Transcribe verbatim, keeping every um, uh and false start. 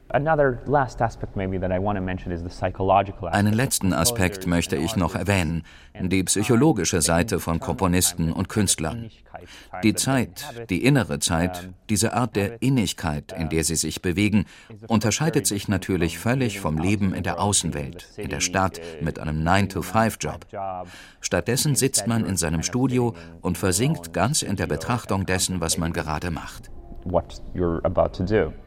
Einen letzten Aspekt möchte ich noch erwähnen, die psychologische Seite von Komponisten und Künstlern. Die Zeit, die innere Zeit, diese Art der Innigkeit, in der sie sich bewegen, unterscheidet sich natürlich völlig vom Leben in der Außenwelt, in der Stadt mit einem nine to five Job. Stattdessen sitzt man in seinem Studio und versinkt ganz in der Betrachtung dessen, was man gerade macht. What you're about to do.